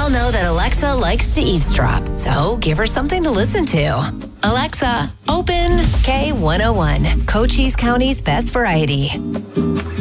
all know that Alexa likes to eavesdrop, so give her something to listen to. Alexa, open K101, Cochise County's best variety.